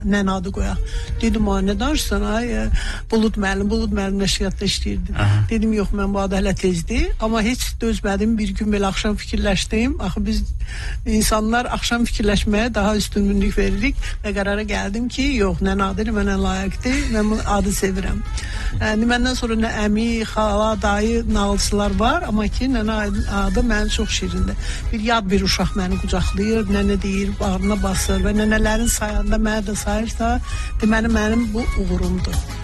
nənə adı qoyaq. Dedim, nə danışsan, Bulud müəllim nəşriyyatda işləyirdi. Dedim, yox, mən bu adı hələ tezdir. Amma heç dözmədim, bir gün belə axşam fikirləşdim. Axı biz insanlar axşam fikirləşməyə daha üstünlük veririk və qərara gəldim ki, yox, nənə adı mənə layiqdir, mən bu adı sevirəm. Məndən sonra nə əmi, xala, dayı, nağılçılar var, amma ki, nənə adı mənim çox şirindir. Bir yad bir uşaq məni qucaqlayır, nənə deyir, bağrına basır və nənələrin sayanda mənə də sayırsa, deməli mənim bu uğurumdur.